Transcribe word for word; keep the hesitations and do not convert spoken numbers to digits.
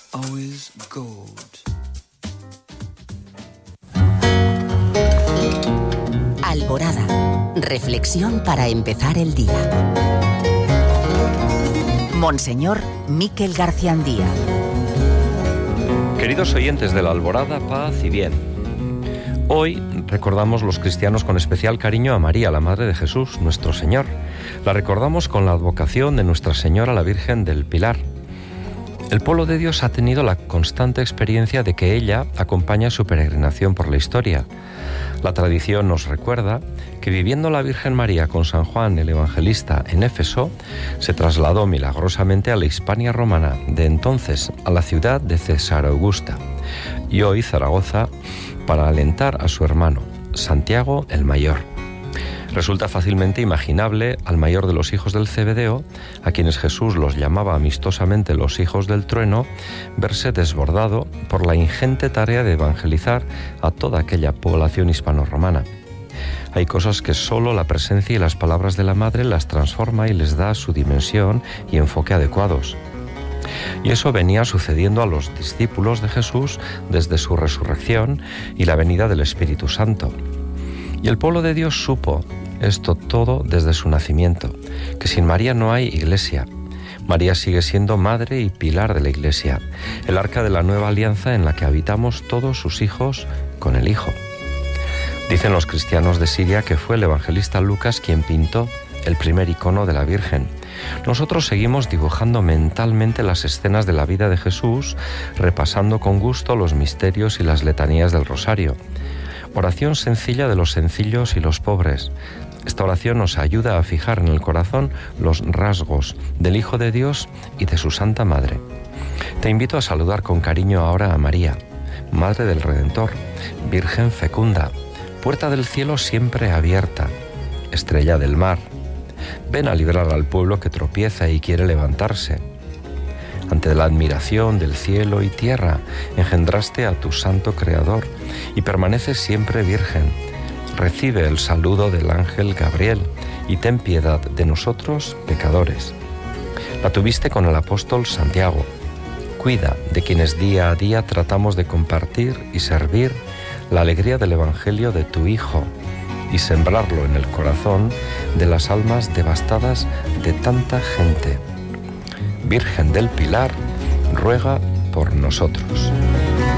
always gold. Alborada. Reflexión para empezar el día. Monseñor Miquel Garciandía. Queridos oyentes de la Alborada, paz y bien. Hoy recordamos los cristianos con especial cariño a María, la Madre de Jesús, nuestro Señor. La recordamos con la advocación de Nuestra Señora la Virgen del Pilar. El pueblo de Dios ha tenido la constante experiencia de que ella acompaña su peregrinación por la historia. La tradición nos recuerda que viviendo la Virgen María con San Juan el Evangelista en Éfeso, se trasladó milagrosamente a la Hispania romana, de entonces a la ciudad de Cesarea Augusta, y hoy Zaragoza, para alentar a su hermano, Santiago el Mayor. Resulta fácilmente imaginable al mayor de los hijos del Zebedeo, a quienes Jesús los llamaba amistosamente los hijos del trueno, verse desbordado por la ingente tarea de evangelizar a toda aquella población hispano-romana. Hay cosas que solo la presencia y las palabras de la Madre las transforma y les da su dimensión y enfoque adecuados. Y eso venía sucediendo a los discípulos de Jesús desde su resurrección y la venida del Espíritu Santo. Y el pueblo de Dios supo esto todo desde su nacimiento, que sin María no hay iglesia. María sigue siendo madre y pilar de la iglesia, el arca de la nueva alianza en la que habitamos todos sus hijos con el Hijo. Dicen los cristianos de Siria que fue el evangelista Lucas quien pintó el primer icono de la Virgen. Nosotros seguimos dibujando mentalmente las escenas de la vida de Jesús, repasando con gusto los misterios y las letanías del rosario. Oración sencilla de los sencillos y los pobres. Esta oración nos ayuda a fijar en el corazón los rasgos del Hijo de Dios y de su Santa Madre. Te invito a saludar con cariño ahora a María, Madre del Redentor, Virgen fecunda, puerta del cielo siempre abierta, estrella del mar. Ven a librar al pueblo que tropieza y quiere levantarse. Ante la admiración del cielo y tierra, engendraste a tu santo Creador y permaneces siempre virgen. Recibe el saludo del ángel Gabriel y ten piedad de nosotros, pecadores. La tuviste con el apóstol Santiago. Cuida de quienes día a día tratamos de compartir y servir la alegría del Evangelio de tu Hijo y sembrarlo en el corazón de las almas devastadas de tanta gente. Virgen del Pilar, ruega por nosotros.